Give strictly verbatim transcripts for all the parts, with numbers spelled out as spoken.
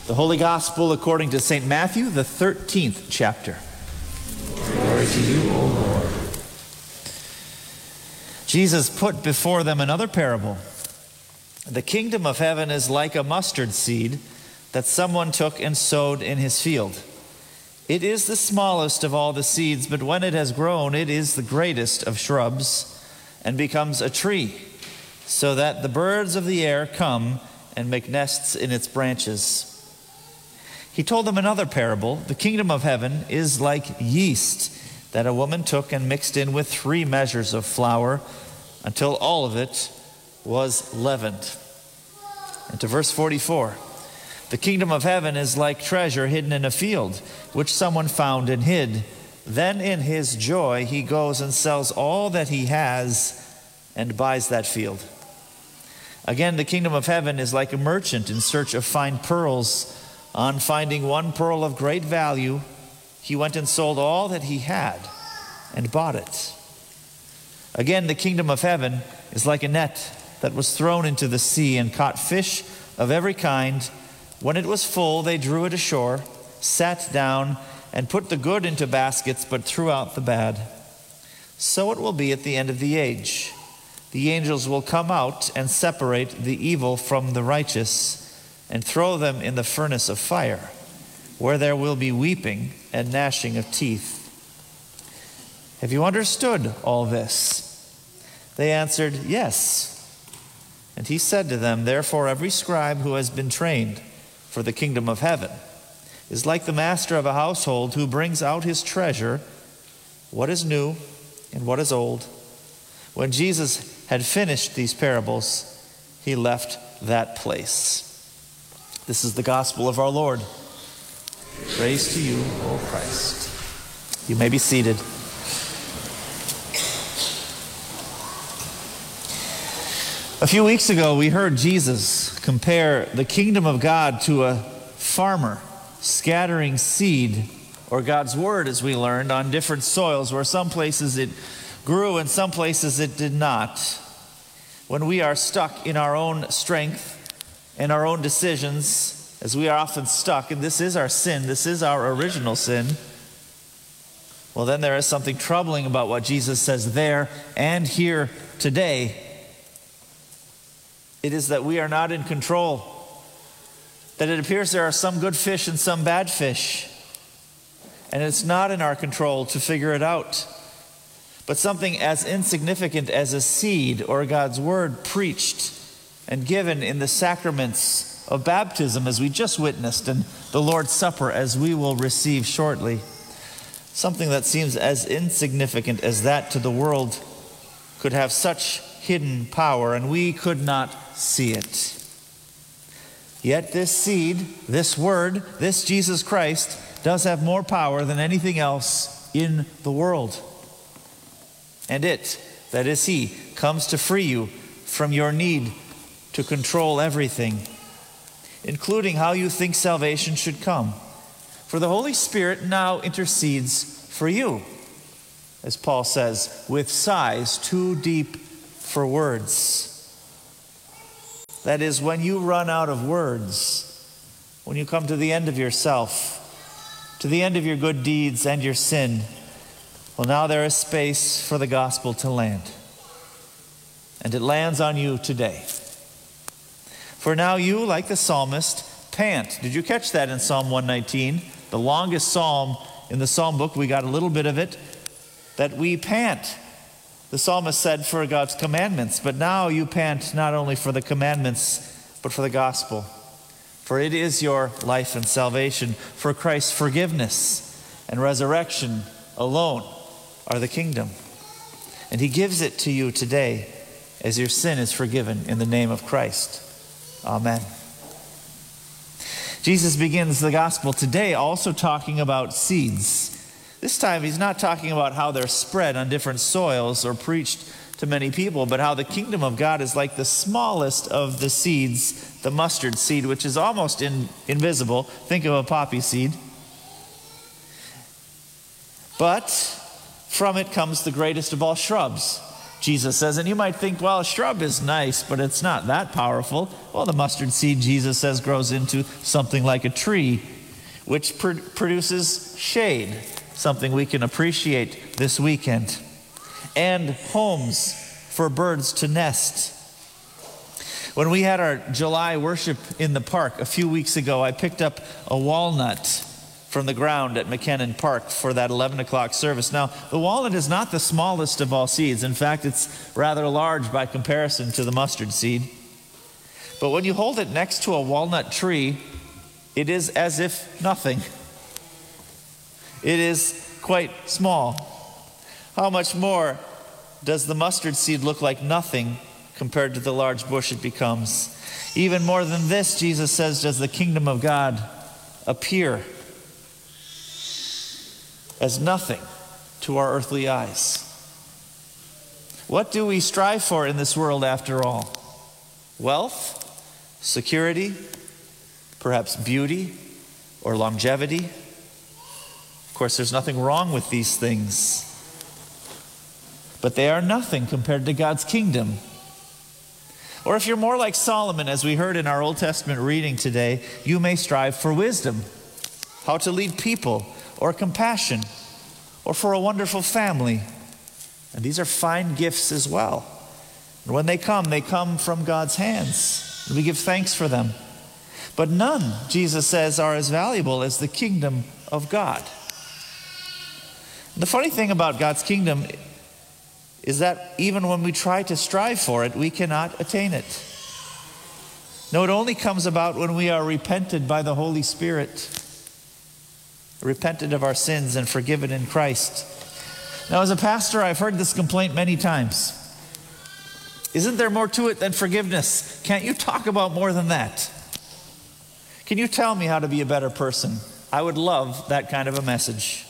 The Holy Gospel according to Saint Matthew, the thirteenth chapter. Glory to you, O Lord. Jesus put before them another parable. The kingdom of heaven is like a mustard seed that someone took and sowed in his field. It is the smallest of all the seeds, but when it has grown, it is the greatest of shrubs and becomes a tree, so that the birds of the air come and make nests in its branches. He told them another parable. The kingdom of heaven is like yeast that a woman took and mixed in with three measures of flour until all of it was leavened. And to verse forty-four. The kingdom of heaven is like treasure hidden in a field, which someone found and hid. Then in his joy he goes and sells all that he has and buys that field. Again, the kingdom of heaven is like a merchant in search of fine pearls. On finding one pearl of great value, he went and sold all that he had and bought it. Again, the kingdom of heaven is like a net that was thrown into the sea and caught fish of every kind. When it was full, they drew it ashore, sat down, and put the good into baskets, but threw out the bad. So it will be at the end of the age. The angels will come out and separate the evil from the righteous and throw them in the furnace of fire, where there will be weeping and gnashing of teeth. Have you understood all this? They answered, yes. And he said to them, therefore every scribe who has been trained for the kingdom of heaven is like the master of a household who brings out his treasure, what is new and what is old. When Jesus had finished these parables, he left that place. This is the gospel of our Lord. Praise to you, O Christ. You may be seated. A few weeks ago, we heard Jesus compare the kingdom of God to a farmer scattering seed, or God's word, as we learned, on different soils, where some places it grew and some places it did not. When we are stuck in our own strength and our own decisions, as we are often stuck, and this is our sin, this is our original sin, well, then there is something troubling about what Jesus says there and here today. It is that we are not in control, that it appears there are some good fish and some bad fish, and it's not in our control to figure it out. But something as insignificant as a seed or God's word preached and given in the sacraments of baptism, as we just witnessed, and the Lord's Supper, as we will receive shortly, something that seems as insignificant as that to the world could have such hidden power, and we could not see it. Yet this seed, this word, this Jesus Christ does have more power than anything else in the world. And it, that is he, comes to free you from your need to control everything, including how you think salvation should come. For the Holy Spirit now intercedes for you, as Paul says, with sighs too deep for words. That is, when you run out of words, when you come to the end of yourself, to the end of your good deeds and your sin, well, now there is space for the gospel to land. And it lands on you today. For now you, like the psalmist, pant. Did you catch that in Psalm one nineteen? The longest psalm in the psalm book, we got a little bit of it, that we pant. The psalmist said for God's commandments, but now you pant not only for the commandments, but for the gospel. For it is your life and salvation. For Christ's forgiveness and resurrection alone are the kingdom. And he gives it to you today as your sin is forgiven in the name of Christ. Amen. Jesus begins the gospel today also talking about seeds. This time he's not talking about how they're spread on different soils or preached to many people, but how the kingdom of God is like the smallest of the seeds, the mustard seed, which is almost in, invisible. Think of a poppy seed. But from it comes the greatest of all shrubs. Jesus says. And you might think, well, a shrub is nice, but it's not that powerful. Well, the mustard seed, Jesus says, grows into something like a tree, which pr- produces shade, something we can appreciate this weekend, and homes for birds to nest. When we had our July worship in the park a few weeks ago, I picked up a walnut from the ground at McKinnon Park for that eleven o'clock service. Now, the walnut is not the smallest of all seeds. In fact, it's rather large by comparison to the mustard seed. But when you hold it next to a walnut tree, it is as if nothing. It is quite small. How much more does the mustard seed look like nothing compared to the large bush it becomes? Even more than this, Jesus says, does the kingdom of God appear as nothing to our earthly eyes. What do we strive for in this world after all? Wealth, security, perhaps beauty or longevity? Of course, there's nothing wrong with these things, but they are nothing compared to God's kingdom. Or if you're more like Solomon, as we heard in our Old Testament reading today, you may strive for wisdom, how to lead people, or compassion, or for a wonderful family. And these are fine gifts as well. And when they come, they come from God's hands. And we give thanks for them. But none, Jesus says, are as valuable as the kingdom of God. And the funny thing about God's kingdom is that even when we try to strive for it, we cannot attain it. No, it only comes about when we are repented by the Holy Spirit, repented of our sins and forgiven in Christ. Now, as a pastor, I've heard this complaint many times. Isn't there more to it than forgiveness? Can't you talk about more than that? Can you tell me how to be a better person? I would love that kind of a message.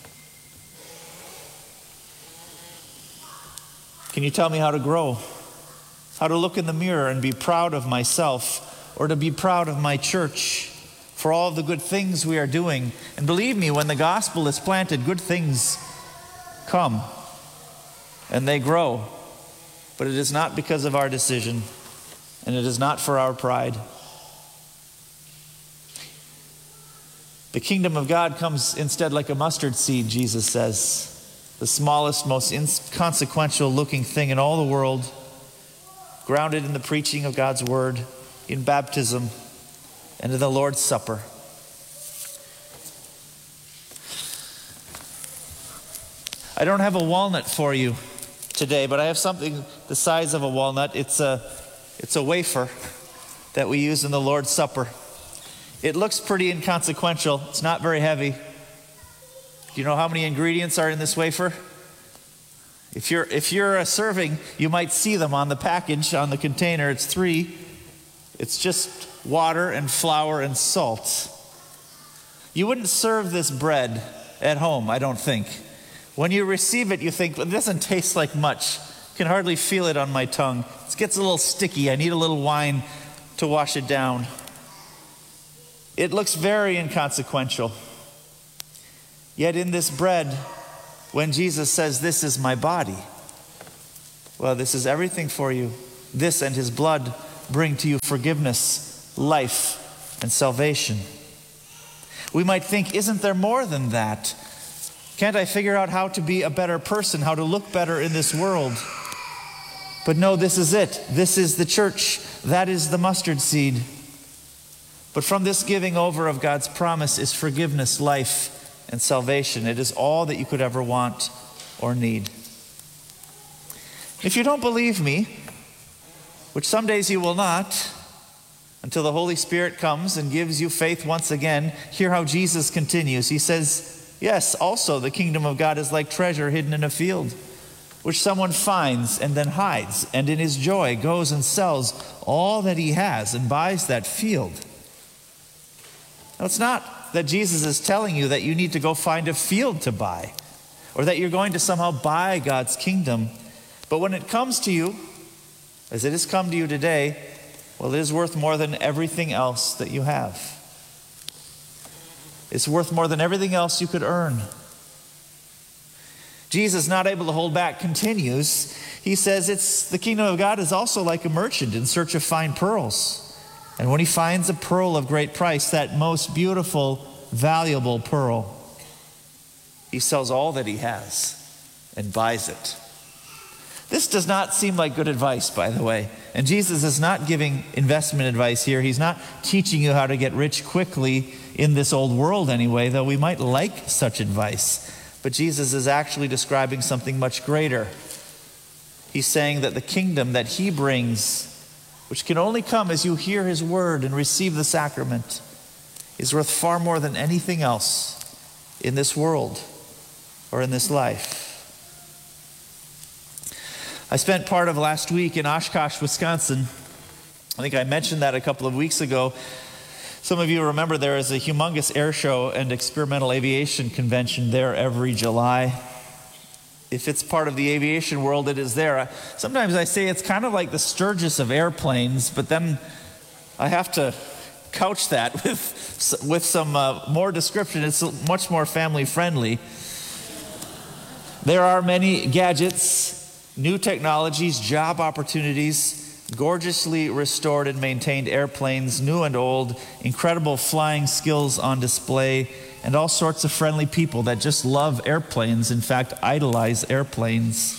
Can you tell me how to grow? How to look in the mirror and be proud of myself, or to be proud of my church for all of the good things we are doing? And believe me, when the gospel is planted, good things come and they grow. But it is not because of our decision, and it is not for our pride. The kingdom of God comes instead like a mustard seed, Jesus says. The smallest, most inconsequential looking thing in all the world, grounded in the preaching of God's word, in baptism, and in the Lord's Supper. I don't have a walnut for you today, but I have something the size of a walnut. It's a, it's a wafer that we use in the Lord's Supper. It looks pretty inconsequential. It's not very heavy. Do you know how many ingredients are in this wafer? If you're, if you're uh, serving, you might see them on the package, on the container. It's three. It's just water and flour and salt. You wouldn't serve this bread at home, I don't think. When you receive it, you think, well, it doesn't taste like much. I can hardly feel it on my tongue. It gets a little sticky. I need a little wine to wash it down. It looks very inconsequential. Yet in this bread, when Jesus says, "This is my body," well, this is everything for you. This and his blood bring to you forgiveness, life, and salvation. We might think, isn't there more than that? Can't I figure out how to be a better person, how to look better in this world? But no, this is it. This is the church. That is the mustard seed. But from this giving over of God's promise is forgiveness, life, and salvation. It is all that you could ever want or need. If you don't believe me, which some days you will not, until the Holy Spirit comes and gives you faith once again, hear how Jesus continues. He says, yes, also the kingdom of God is like treasure hidden in a field, which someone finds and then hides, and in his joy goes and sells all that he has and buys that field. Now, it's not that Jesus is telling you that you need to go find a field to buy, or that you're going to somehow buy God's kingdom. But when it comes to you, as it has come to you today, well, it is worth more than everything else that you have. It's worth more than everything else you could earn. Jesus, not able to hold back, continues. He says, it's the kingdom of God is also like a merchant in search of fine pearls. And when he finds a pearl of great price, that most beautiful, valuable pearl, he sells all that he has and buys it. This does not seem like good advice, by the way. And Jesus is not giving investment advice here. He's not teaching you how to get rich quickly in this old world anyway, though we might like such advice. But Jesus is actually describing something much greater. He's saying that the kingdom that he brings, which can only come as you hear his word and receive the sacrament, is worth far more than anything else in this world or in this life. I spent part of last week in Oshkosh, Wisconsin. I think I mentioned that a couple of weeks ago. Some of you remember there is a humongous air show and experimental aviation convention there every July. If it's part of the aviation world, it is there. Sometimes I say it's kind of like the Sturgis of airplanes, but then I have to couch that with, with some uh, more description. It's much more family friendly. There are many gadgets, new technologies, job opportunities, gorgeously restored and maintained airplanes, new and old, incredible flying skills on display, and all sorts of friendly people that just love airplanes, in fact, idolize airplanes.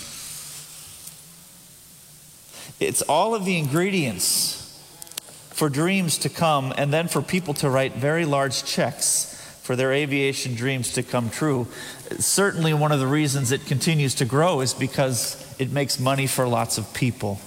It's all of the ingredients for dreams to come, and then for people to write very large checks for their aviation dreams to come true. Certainly one of the reasons it continues to grow is because it makes money for lots of people.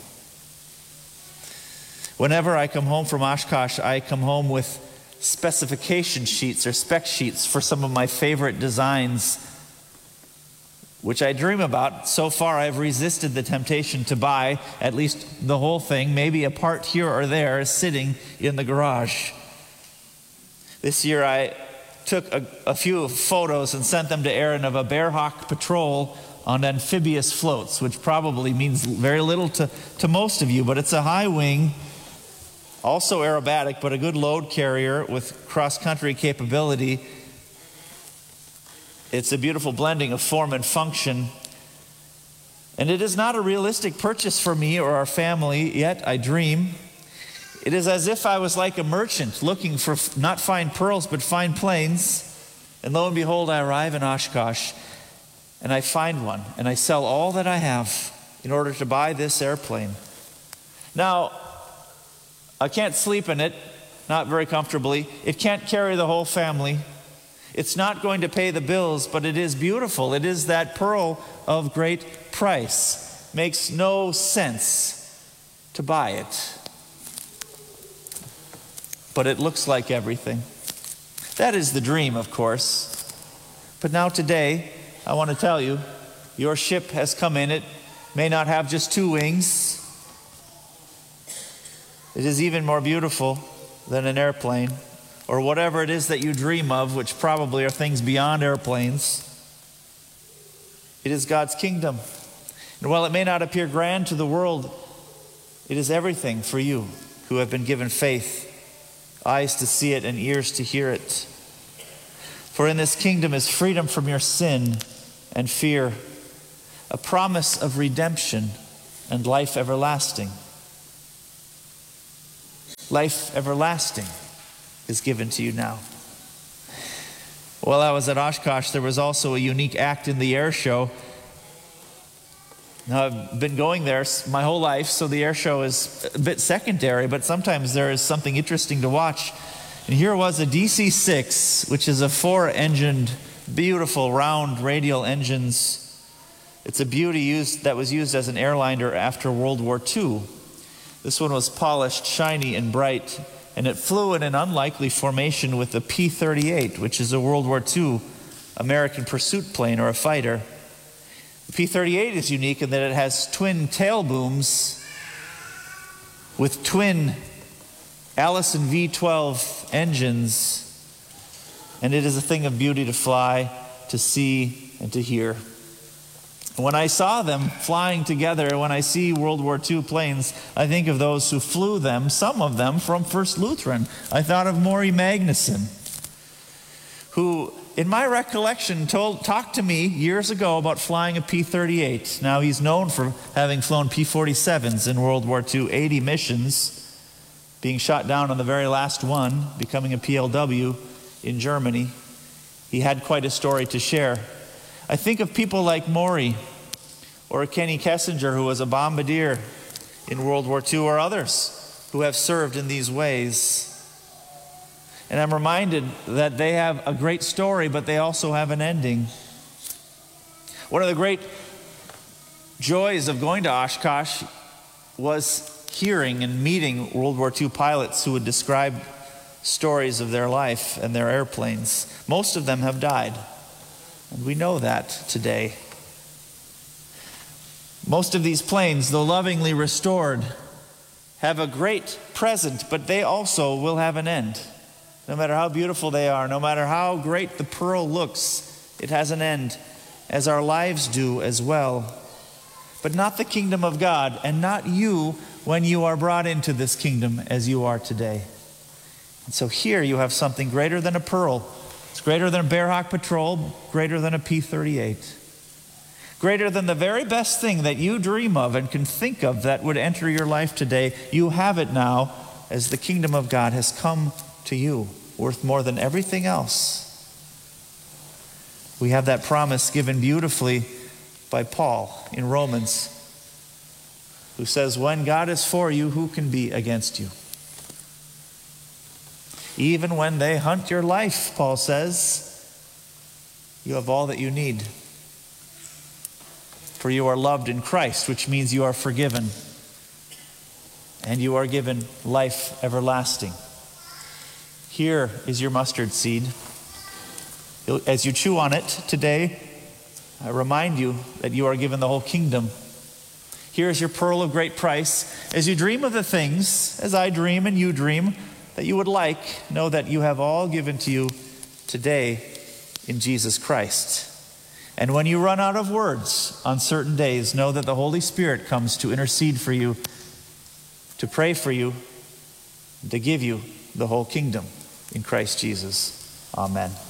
Whenever I come home from Oshkosh, I come home with specification sheets or spec sheets for some of my favorite designs, which I dream about. So far, I've resisted the temptation to buy at least the whole thing. Maybe a part here or there is sitting in the garage. This year, I took a, a few photos and sent them to Aaron of a Bearhawk patrol on amphibious floats, which probably means very little to, to most of you, but it's a high wing, also aerobatic, but a good load carrier with cross-country capability. It's a beautiful blending of form and function. And it is not a realistic purchase for me or our family, yet I dream. It is as if I was like a merchant looking for not fine pearls, but fine plains. And lo and behold, I arrive in Oshkosh, and I find one, and I sell all that I have in order to buy this airplane. Now, I can't sleep in it, not very comfortably. It can't carry the whole family. It's not going to pay the bills, but it is beautiful. It is that pearl of great price. Makes no sense to buy it. But it looks like everything. That is the dream, of course. But now today, I want to tell you, your ship has come in. It may not have just two wings. It is even more beautiful than an airplane, or whatever it is that you dream of, which probably are things beyond airplanes. It is God's kingdom. And while it may not appear grand to the world, it is everything for you who have been given faith, eyes to see it and ears to hear it. For in this kingdom is freedom from your sin and fear, a promise of redemption and life everlasting. Life everlasting is given to you now. While I was at Oshkosh, there was also a unique act in the air show. Now, I've been going there my whole life, so the air show is a bit secondary, but sometimes there is something interesting to watch. And here was a D C six, which is a four-engined, beautiful, round radial engines. It's a beauty used that was used as an airliner after World War Two. This one was polished, shiny, and bright, and it flew in an unlikely formation with the P thirty-eight, which is a World War Two American pursuit plane or a fighter. The P thirty-eight is unique in that it has twin tail booms with twin Allison V twelve engines, and it is a thing of beauty to fly, to see, and to hear. When I saw them flying together, when I see World War Two planes, I think of those who flew them, some of them from First Lutheran. I thought of Maury Magnuson, who in my recollection, told, talked to me years ago about flying a P thirty-eight. Now, he's known for having flown P forty-sevens in World War Two, eighty missions, being shot down on the very last one, becoming a P L W in Germany. He had quite a story to share. I think of people like Maury or Kenny Kessinger, who was a bombardier in World War Two, or others who have served in these ways. And I'm reminded that they have a great story, but they also have an ending. One of the great joys of going to Oshkosh was hearing and meeting World War Two pilots who would describe stories of their life and their airplanes. Most of them have died, and we know that today. Most of these planes, though lovingly restored, have a great present, but they also will have an end. No matter how beautiful they are, no matter how great the pearl looks, it has an end, as our lives do as well. But not the kingdom of God, and not you when you are brought into this kingdom as you are today. And so here you have something greater than a pearl. It's greater than a Bearhawk Patrol, greater than a P thirty-eight. Greater than the very best thing that you dream of and can think of that would enter your life today. You have it now, as the kingdom of God has come to you, worth more than everything else. We have that promise given beautifully by Paul in Romans, who says, when God is for you, who can be against you? Even when they hunt your life, Paul says, you have all that you need. For you are loved in Christ, which means you are forgiven, and you are given life everlasting. Here is your mustard seed. As you chew on it today, I remind you that you are given the whole kingdom. Here is your pearl of great price. As you dream of the things, as I dream and you dream, that you would like, know that you have all given to you today in Jesus Christ. And when you run out of words on certain days, know that the Holy Spirit comes to intercede for you, to pray for you, to give you the whole kingdom in Christ Jesus. Amen.